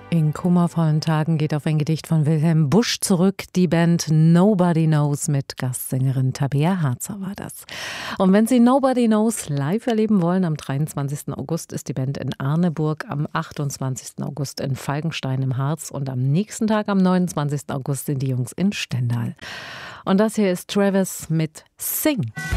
In kummervollen Tagen geht auf ein Gedicht von Wilhelm Busch zurück. Die Band Nobody Knows mit Gastsängerin Tabea Harzer war das. Und wenn Sie Nobody Knows live erleben wollen, am 23. August ist die Band in Arneburg, am 28. August in Falkenstein im Harz und am nächsten Tag, am 29. August, sind die Jungs in Stendal. Und das hier ist Travis mit Sing.